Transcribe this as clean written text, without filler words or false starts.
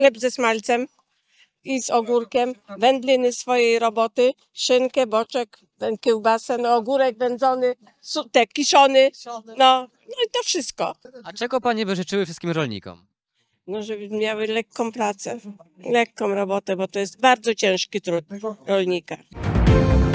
chleb ze smalcem i z ogórkiem, wędliny swojej roboty, szynkę, boczek, kiełbasę, no, ogórek wędzony, kiszony, no i to wszystko. A czego panie by życzyły wszystkim rolnikom? No, żeby miały lekką pracę, lekką robotę, bo to jest bardzo ciężki trud rolnika.